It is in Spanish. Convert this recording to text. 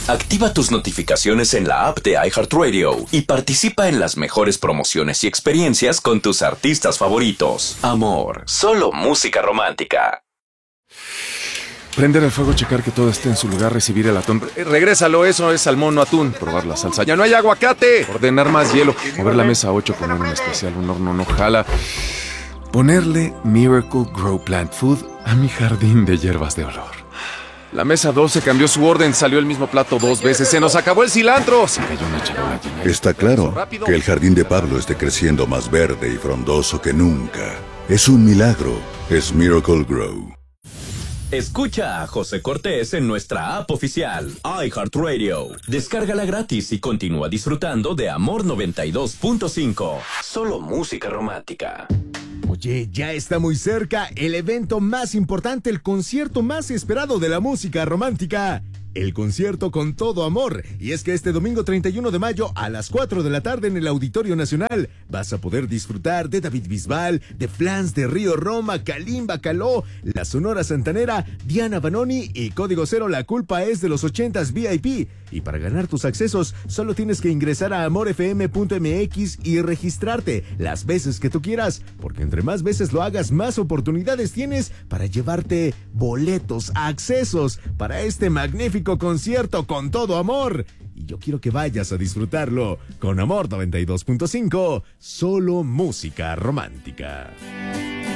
Activa tus notificaciones en la app de iHeartRadio y participa en las mejores promociones y experiencias con tus artistas favoritos. Amor, solo música romántica. Prender el fuego, checar que todo esté en su lugar, recibir el atún. Regrésalo, eso es salmón, no atún. Probar la salsa. ¡Ya no hay aguacate! Ordenar más hielo. Mover la mesa 8, poner un especial, un horno no jala. Ponerle Miracle Grow Plant Food a mi jardín de hierbas de olor. La mesa 12 cambió su orden, salió el mismo plato 2 veces. ¡Se nos acabó el cilantro! Se cayó una charola llena. Está claro que el jardín de Pablo esté creciendo más verde y frondoso que nunca. Es un milagro. Es Miracle Grow. Escucha a José Cortés en nuestra app oficial, iHeartRadio. Descárgala gratis y continúa disfrutando de Amor 92.5. Solo música romántica. Oye, ya está muy cerca el evento más importante, el concierto más esperado de la música romántica. El concierto Con Todo Amor. Y es que este domingo 31 de mayo a las 4 de la tarde en el Auditorio Nacional vas a poder disfrutar de David Bisbal, de Flans, de Río Roma, Kalimba Caló, La Sonora Santanera, Diana Banoni y Código Cero. La culpa es de los 80s VIP. Y para ganar tus accesos solo tienes que ingresar a amorfm.mx y registrarte las veces que tú quieras, porque entre más veces lo hagas, más oportunidades tienes para llevarte boletos, accesos para este magnífico concierto Con Todo Amor. Y yo quiero que vayas a disfrutarlo con Amor 92.5, solo música romántica.